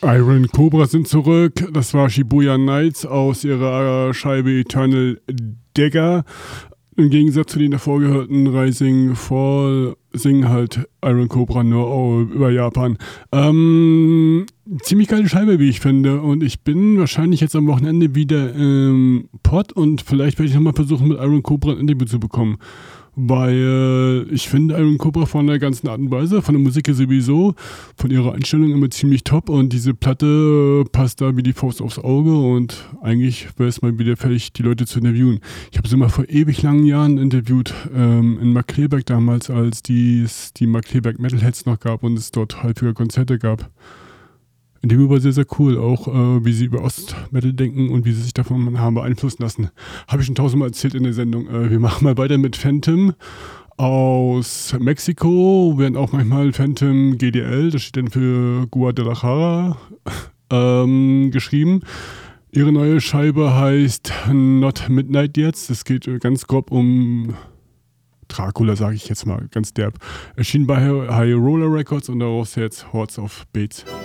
Iron Cobra sind zurück. Das war Shibuya Nights aus ihrer Scheibe Eternal Dagger. Im Gegensatz zu den davor gehörten Rising Fall singen halt Iron Cobra nur über Japan. Ziemlich geile Scheibe, wie ich finde. Und ich bin wahrscheinlich jetzt am Wochenende wieder im Pod und vielleicht werde ich nochmal versuchen, mit Iron Cobra ein Interview zu bekommen. Weil ich finde Iron Cobra von der ganzen Art und Weise, von der Musik sowieso, von ihrer Einstellung immer ziemlich top und diese Platte passt da wie die Faust aufs Auge und eigentlich wäre es mal wieder fertig, die Leute zu interviewen. Ich habe sie mal vor ewig langen Jahren interviewt, in Markkleeberg damals, als die Markkleeberg Metalheads noch gab und es dort häufiger Konzerte gab. Interview war sehr, sehr cool, auch wie sie über Ostmetal denken und wie sie sich davon haben beeinflussen lassen. Habe ich schon tausendmal erzählt in der Sendung. Wir machen mal weiter mit Phantom aus Mexiko, werden auch manchmal Phantom GDL, das steht dann für Guadalajara, geschrieben. Ihre neue Scheibe heißt Not Midnight jetzt. Es geht ganz grob um Dracula, sage ich jetzt mal, ganz derb. Erschien bei High Roller Records und daraus jetzt Hordes of Bates.